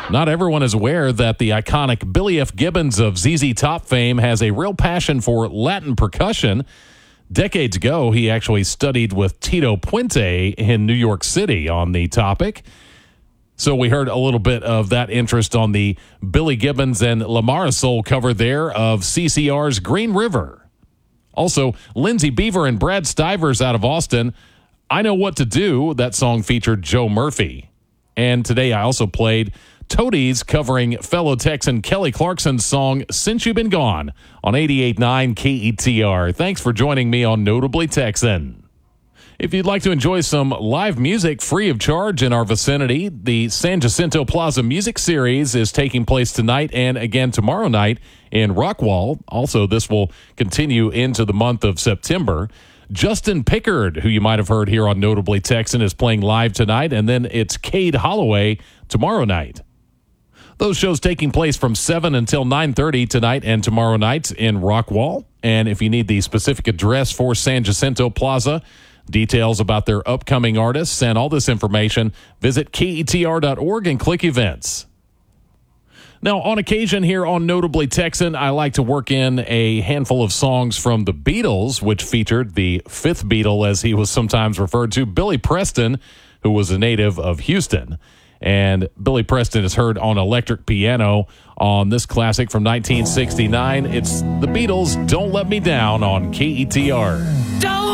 Not everyone is aware that the iconic Billy F. Gibbons of ZZ Top fame has a real passion for Latin percussion. Decades ago, he actually studied with Tito Puente in New York City on the topic. So we heard a little bit of that interest on the Billy Gibbons and La Marisol cover there of CCR's Green River. Also, Lindsay Beaver and Brad Stivers out of Austin, I Know What to Do. That song featured Joe Murphy. And today I also played Toadies covering fellow Texan Kelly Clarkson's song Since You've Been Gone on 88.9 KETR. Thanks for joining me on Notably Texan. If you'd like to enjoy some live music free of charge in our vicinity, the San Jacinto Plaza Music Series is taking place tonight and again tomorrow night in Rockwall. Also, this will continue into the month of September. Justin Pickard, who you might have heard here on Notably Texan, is playing live tonight, and then it's Cade Holloway tomorrow night. Those shows taking place from 7 until 9:30 tonight and tomorrow night in Rockwall. And if you need the specific address for San Jacinto Plaza, details about their upcoming artists, and all this information, visit KETR.org and click Events. Now, on occasion here on Notably Texan, I like to work in a handful of songs from the Beatles, which featured the fifth Beatle, as he was sometimes referred to, Billy Preston, who was a native of Houston. And Billy Preston is heard on electric piano on this classic from 1969. It's the Beatles' Don't Let Me Down on KETR.